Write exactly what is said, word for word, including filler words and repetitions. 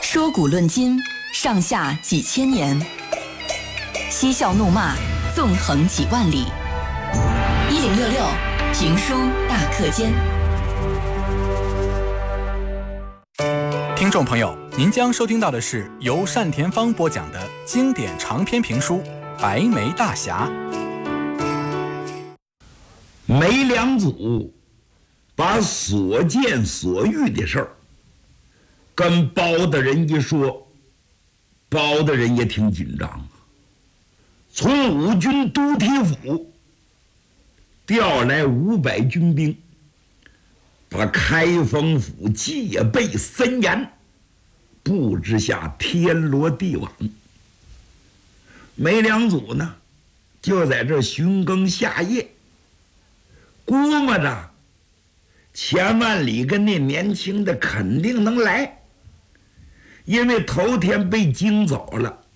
说古论今，上下几千年；嬉笑怒骂，纵横几万里。一零六六评书大课间。 听众朋友，您将收听到的是由单田芳播讲的经典长篇评书《白眉大侠》。 梅良祖把所见所遇的事儿跟包大人一说，包大人也挺紧张。从五军都提府调来五百军兵，把开封府戒备森严，布置下天罗地网。梅良祖呢，就在这巡更下夜，估摸着钱万里跟那年轻的肯定能来，因为头天被惊走了，